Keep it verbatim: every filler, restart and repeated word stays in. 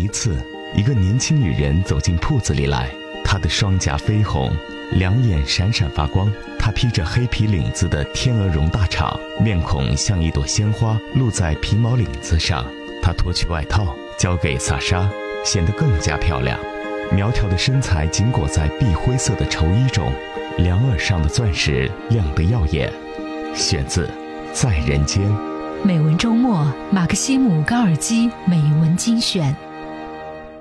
一次，一个年轻女人走进铺子里来，她的双颊绯红，两眼闪闪发光。她披着黑皮领子的天鹅绒大氅，面孔像一朵鲜花露在皮毛领子上。她脱去外套交给萨莎，显得更加漂亮。苗条的身材紧裹在碧灰色的绸衣中，两耳上的钻石亮得耀眼。选自《在人间》。 美文周末，马克西姆·高尔基美文精选。